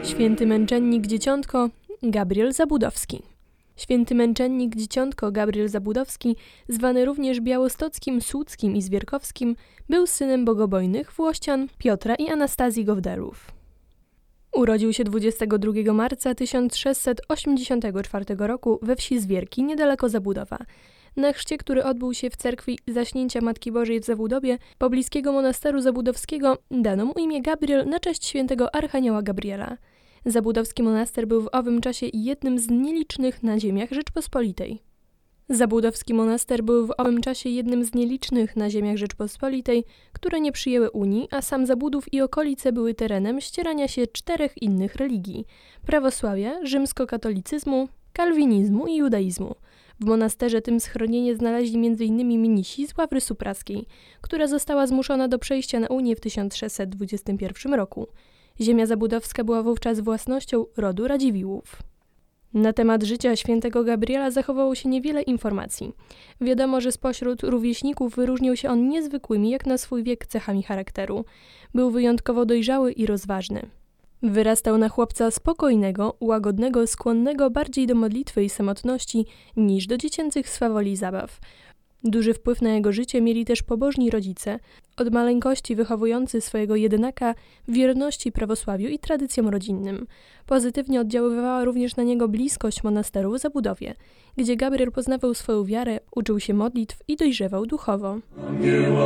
Święty męczennik Dzieciątko Gabriel Zabudowski. Święty męczennik Dzieciątko Gabriel Zabudowski, zwany również Białostockim, Słudzkim i Zwierkowskim, był synem bogobojnych włościan Piotra i Anastazji Gowdelów. Urodził się 22 marca 1684 roku we wsi Zwierki, niedaleko Zabudowa. Na chrzcie, który odbył się w cerkwi Zaśnięcia Matki Bożej w Zabudowie, pobliskiego monasteru zabudowskiego, dano mu imię Gabriel na cześć świętego Archanioła Gabriela. Zabudowski monaster był w owym czasie jednym z nielicznych na ziemiach Rzeczpospolitej. Które nie przyjęły Unii, a sam Zabudów i okolice były terenem ścierania się 4 innych religii: prawosławia, rzymskokatolicyzmu, kalwinizmu i judaizmu. W monasterze tym schronienie znaleźli m.in. mnisi z Ławry Supraskiej, która została zmuszona do przejścia na Unię w 1621 roku. Ziemia zabudowska była wówczas własnością rodu Radziwiłłów. Na temat życia świętego Gabriela zachowało się niewiele informacji. Wiadomo, że spośród rówieśników wyróżniał się on niezwykłymi jak na swój wiek cechami charakteru. Był wyjątkowo dojrzały i rozważny. Wyrastał na chłopca spokojnego, łagodnego, skłonnego bardziej do modlitwy i samotności niż do dziecięcych swawoli i zabaw. Duży wpływ na jego życie mieli też pobożni rodzice, od maleńkości wychowujący swojego jedynaka w wierności prawosławiu i tradycjom rodzinnym. Pozytywnie oddziaływała również na niego bliskość monasteru w Zabudowie, gdzie Gabriel poznawał swoją wiarę, uczył się modlitw i dojrzewał duchowo.